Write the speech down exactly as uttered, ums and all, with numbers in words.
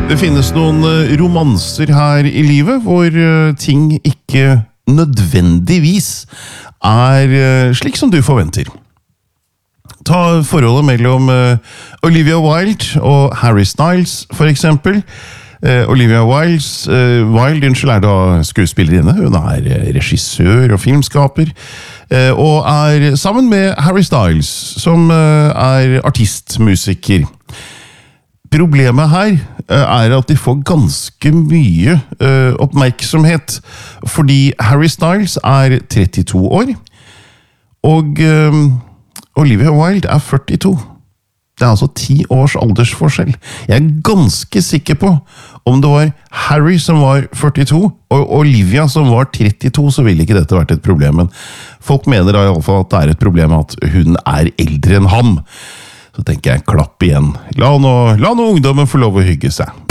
Det finnes noen romanser her i livet hvor ting ikke nødvendigvis er slik som du forventer. Ta forholdet mellom Olivia Wilde og Harry Styles, for eksempel. Olivia Wildes, Wilde unnskyld, er da skuespillerinne. Hun er regissør og filmskaper, og er sammen med Harry Styles, som er artist, musiker. Problemet her er at de får ganske mye uh, oppmerksomhet, fordi Harry Styles er trettito år, og uh, Olivia Wilde er førtito. Det er altså ti års aldersforskjell. Jeg er ganske sikker på om det var Harry som var førtito, og Olivia som var trettito, så ville ikke dette vært et problem. Men folk mener da i alle fall at det er et problem at hun er eldre enn ham. Så tenker jeg, klapp igjen. La nå, la nå ungdommen få lov å hygge seg.